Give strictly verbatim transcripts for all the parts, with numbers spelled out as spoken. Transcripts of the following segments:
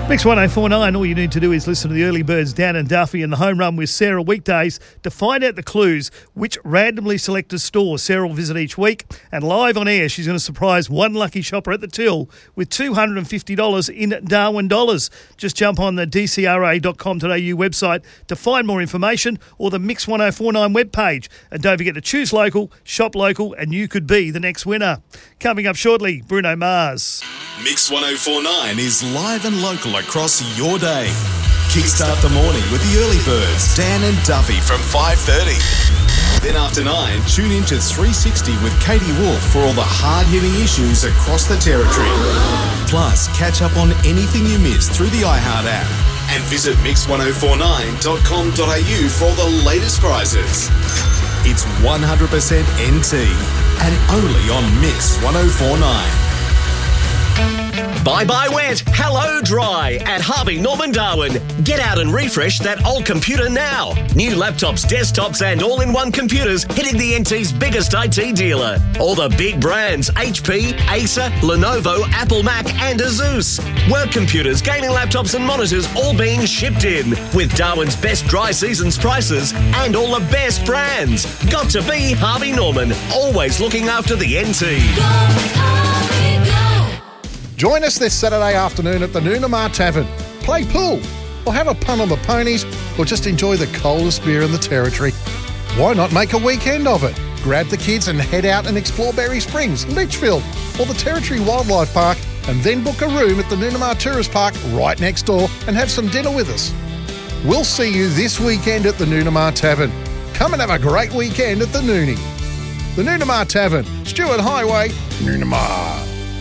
Mix one oh four point nine, all you need to do is listen to the Early Birds, Dan and Duffy, and the Home Run with Sarah weekdays to find out the clues which randomly selected store Sarah will visit each week. And live on air, she's going to surprise one lucky shopper at the till with two hundred fifty dollars in Darwin dollars. Just jump on the d c r a dot com dot a u website to find more information, or the Mix one oh four point nine webpage. And don't forget to choose local, shop local, and you could be the next winner. Coming up shortly, Bruno Mars. Mix one oh four point nine is live and local across your day. Kickstart the morning with the Early Birds, Dan and Duffy from five thirty. Then after nine, tune in to three sixty with Katie Wolf for all the hard-hitting issues across the territory. Plus, catch up on anything you missed through the iHeart app. And visit mix one oh four nine dot com dot a u for all the latest prizes. It's one hundred percent N T and only on Mix one oh four point nine. Bye-bye wet, hello dry at Harvey Norman Darwin. Get out and refresh that old computer now. New laptops, desktops and all-in-one computers hitting the N T's biggest I T dealer. All the big brands, H P, Acer, Lenovo, Apple Mac and Asus. Work computers, gaming laptops and monitors all being shipped in with Darwin's best dry seasons prices and all the best brands. Got to be Harvey Norman, always looking after the N T. Go, Harvey, go. Join us this Saturday afternoon at the Noonamar Tavern. Play pool, or have a punt on the ponies, or just enjoy the coldest beer in the territory. Why not make a weekend of it? Grab the kids and head out and explore Berry Springs, Litchfield, or the Territory Wildlife Park, and then book a room at the Noonamar Tourist Park right next door and have some dinner with us. We'll see you this weekend at the Noonamar Tavern. Come and have a great weekend at the Noonie. The Noonamar Tavern, Stewart Highway, Noonamar.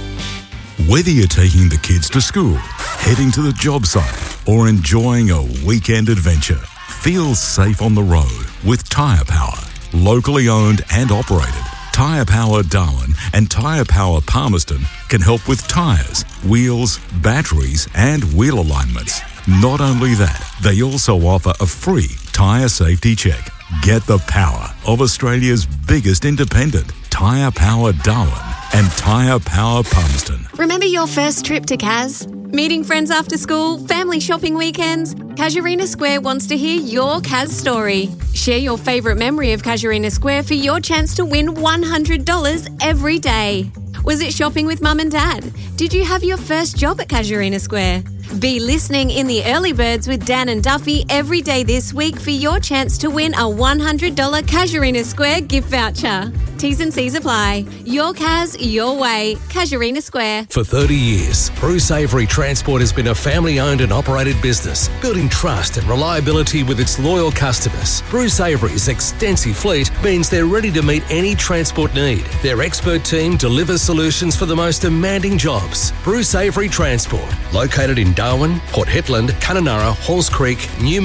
Whether you're taking the kids to school, heading to the job site, or enjoying a weekend adventure, feel safe on the road with Tyre Power. Locally owned and operated, Tyre Power Darwin and Tyre Power Palmerston can help with tyres, wheels, batteries and wheel alignments. Not only that, they also offer a free tyre safety check. Get the power of Australia's biggest independent, Tyre Power Darwin and Tyre Power Palmerston. Remember your first trip to Kaz? Meeting friends after school, family shopping weekends? Casuarina Square wants to hear your Kaz story. Share your favourite memory of Casuarina Square for your chance to win one hundred dollars every day. Was it shopping with mum and dad? Did you have your first job at Casuarina Square? Be listening in the Early Birds with Dan and Duffy every day this week for your chance to win a one hundred dollars Casuarina Square gift voucher. T's and C's apply. Your Kaz, your way. Casuarina Square. For thirty years, Bruce Avery Transport has been a family-owned and operated business, building trust and reliability with its loyal customers. Bruce Avery's extensive fleet means they're ready to meet any transport need. Their expert team delivers solutions for the most demanding jobs. Bruce Avery Transport, located in Darwin, Port Hedland, Kununurra, Halls Creek, Newman